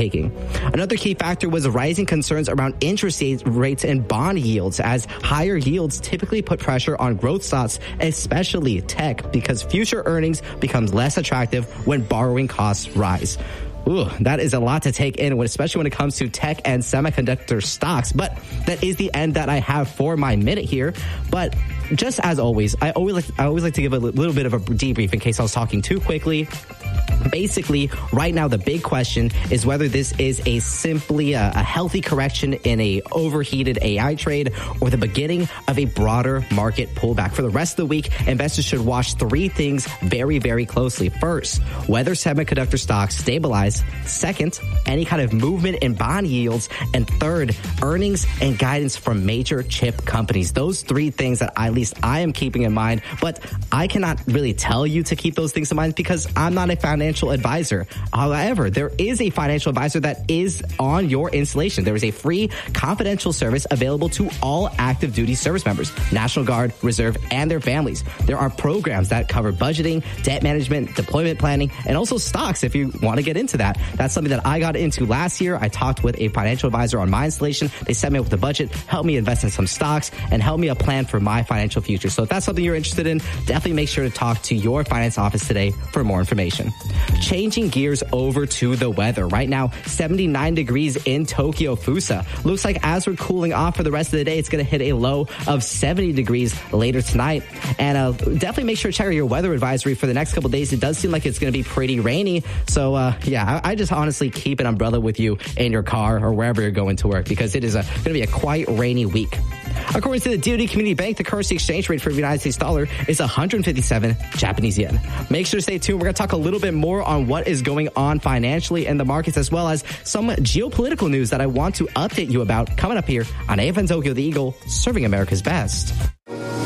taking. Another key factor was rising concerns around interest rates and bond yields, as higher yields typically put pressure on growth stocks, especially tech, because future earnings becomes less attractive when borrowing costs rise. Ooh, that is a lot to take in, especially when it comes to tech and semiconductor stocks. But that is the end that I have for my minute here. But just as always, I always like to give a little bit of a debrief in case I was talking too quickly. Basically, right now, the big question is whether this is simply a healthy correction in a overheated AI trade or the beginning of a broader market pullback. For the rest of the week, investors should watch three things very, very closely. First, whether semiconductor stocks stabilize. Second, any kind of movement in bond yields. And third, earnings and guidance from major chip companies. Those three things that at least I am keeping in mind, but I cannot really tell you to keep those things in mind because I'm not a financial advisor. However, there is a financial advisor that is on your installation. There is a free confidential service available to all active duty service members, National Guard, Reserve, and their families. There are programs that cover budgeting, debt management, deployment planning, and also stocks if you want to get into that. That's something that I got into last year. I talked with a financial advisor on my installation. They set me up with a budget, helped me invest in some stocks, and helped me a plan for my financial future. So if that's something you're interested in, definitely make sure to talk to your finance office today for more information. Changing gears over to the weather. Right now, 79 degrees in Tokyo, Fusa. Looks like as we're cooling off for the rest of the day, it's going to hit a low of 70 degrees later tonight. And definitely make sure to check out your weather advisory for the next couple of days. It does seem like it's going to be pretty rainy. So, I just honestly keep an umbrella with you in your car or wherever you're going to work because it is going to be a quite rainy week. According to the DoD Community Bank, the currency exchange rate for the United States dollar is 157 Japanese yen. Make sure to stay tuned. We're going to talk a little bit more on what is going on financially in the markets, as well as some geopolitical news that I want to update you about coming up here on AFN Tokyo, the Eagle, serving America's best.